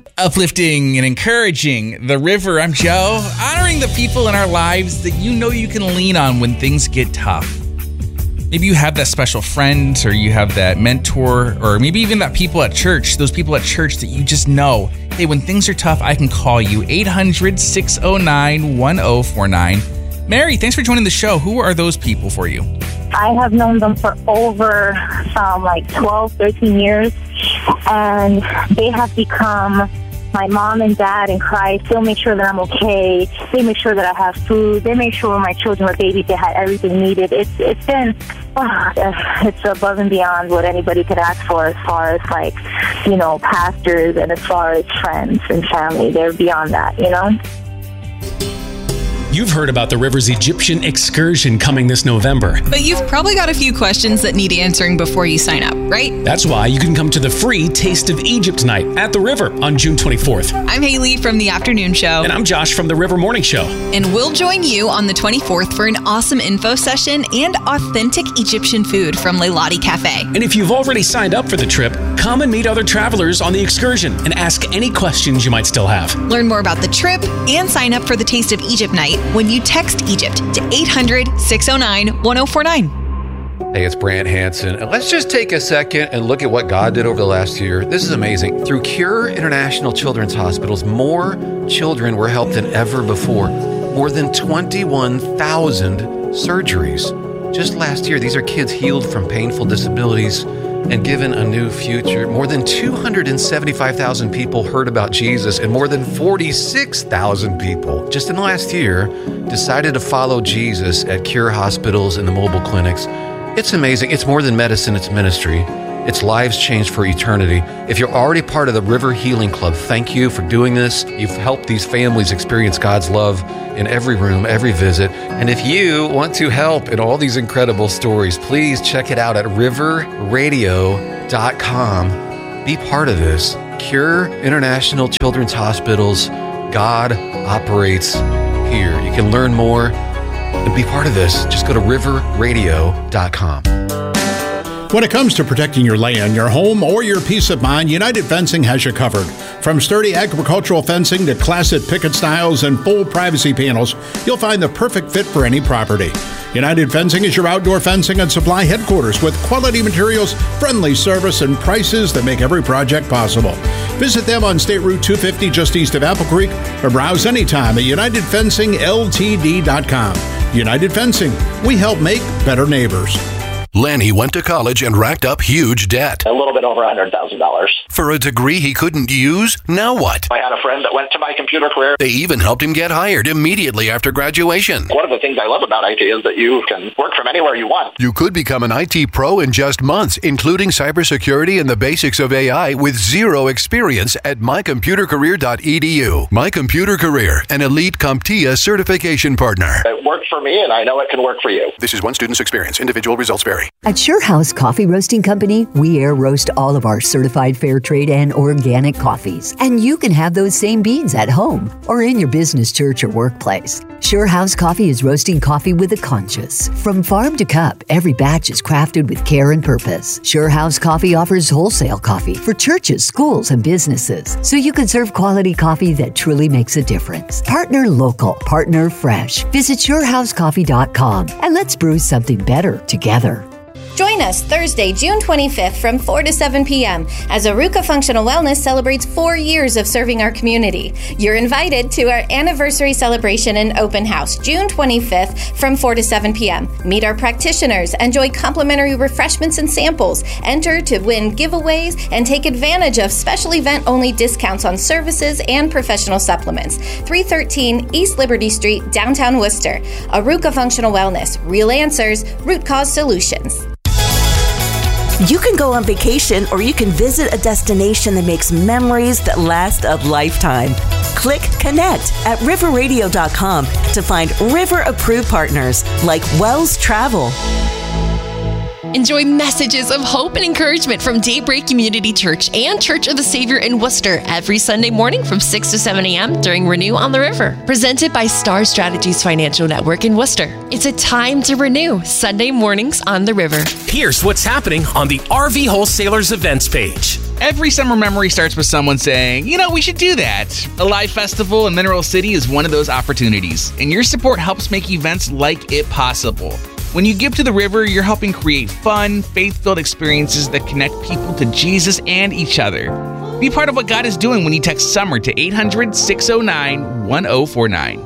Uplifting and encouraging the river. I'm Joe, honoring the people in our lives that you know you can lean on when things get tough. Maybe you have that special friend, or you have that mentor, or maybe even that people at church, those people at church that you just know, hey, when things are tough, I can call you. 800-609-1049. Mary, thanks for joining the show. Who are those people for you? I have known them for over 12, 13 years, and they have become my mom and dad in Christ. They'll make sure that I'm okay. They make sure that I have food. They make sure when my children were babies, they had everything needed. It's been, it's above and beyond what anybody could ask for as far as pastors and as far as friends and family. They're beyond that, You've heard about the River's Egyptian excursion coming this November. But you've probably got a few questions that need answering before you sign up, right? That's why you can come to the free Taste of Egypt night at the River on June 24th. I'm Haley from The Afternoon Show. And I'm Josh from the River Morning Show. And we'll join you on the 24th for an awesome info session and authentic Egyptian food from Leilani Cafe. And if you've already signed up for the trip, come and meet other travelers on the excursion and ask any questions you might still have. Learn more about the trip and sign up for the Taste of Egypt night when you text Egypt to 800-609-1049. Hey, it's Brant Hansen. And let's just take a second and look at what God did over the last year. This is amazing. Through Cure International Children's Hospitals, more children were helped than ever before. More than 21,000 surgeries. Just last year, these are kids healed from painful disabilities and given a new future. More than 275,000 people heard about Jesus, and more than 46,000 people just in the last year decided to follow Jesus at Cure hospitals and the mobile clinics. It's amazing. It's more than medicine, it's ministry. It's lives changed for eternity. If you're already part of the River Healing Club, thank you for doing this. You've helped these families experience God's love in every room, every visit. And if you want to help in all these incredible stories, please check it out at riverradio.com. Be part of this. Cure International Children's Hospitals. God operates here. You can learn more and be part of this. Just go to riverradio.com. When it comes to protecting your land, your home, or your peace of mind, United Fencing has you covered. From sturdy agricultural fencing to classic picket styles and full privacy panels, you'll find the perfect fit for any property. United Fencing is your outdoor fencing and supply headquarters with quality materials, friendly service, and prices that make every project possible. Visit them on State Route 250 just east of Apple Creek, or browse anytime at UnitedFencingLTD.com. United Fencing, we help make better neighbors. Lanny went to college and racked up huge debt. A little bit over $100,000. For a degree he couldn't use? Now what? I had a friend that went to My Computer Career. They even helped him get hired immediately after graduation. One of the things I love about IT is that you can work from anywhere you want. You could become an IT pro in just months, including cybersecurity and the basics of AI with zero experience at mycomputercareer.edu. My Computer Career, an elite CompTIA certification partner. It worked for me, and I know it can work for you. This is one student's experience. Individual results vary. At SureHouse Coffee Roasting Company, we air roast all of our certified fair trade and organic coffees. And you can have those same beans at home or in your business, church, or workplace. SureHouse Coffee is roasting coffee with a conscience. From farm to cup, every batch is crafted with care and purpose. SureHouse Coffee offers wholesale coffee for churches, schools, and businesses, so you can serve quality coffee that truly makes a difference. Partner local, partner fresh. Visit SureHouseCoffee.com and let's brew something better together. Join us Thursday, June 25th from 4 to 7 p.m. as Aruka Functional Wellness celebrates 4 years of serving our community. You're invited to our anniversary celebration and open house, June 25th from 4 to 7 p.m. Meet our practitioners, enjoy complimentary refreshments and samples, enter to win giveaways, and take advantage of special event-only discounts on services and professional supplements. 313 East Liberty Street, downtown Worcester. Aruka Functional Wellness, real answers, root cause solutions. You can go on vacation or you can visit a destination that makes memories that last a lifetime. Click Connect at riverradio.com to find River-approved partners like Wells Travel. Enjoy messages of hope and encouragement from Daybreak Community Church and Church of the Savior in Worcester every Sunday morning from 6 to 7 a.m. during Renew on the River. Presented by Star Strategies Financial Network in Worcester. It's a time to renew, Sunday mornings on the River. Here's what's happening on the RV Wholesalers events page. Every summer memory starts with someone saying, we should do that. Alive Festival in Mineral City is one of those opportunities, and your support helps make events like it possible. When you give to the river, you're helping create fun, faith-filled experiences that connect people to Jesus and each other. Be part of what God is doing when you text SUMMER to 800-609-1049.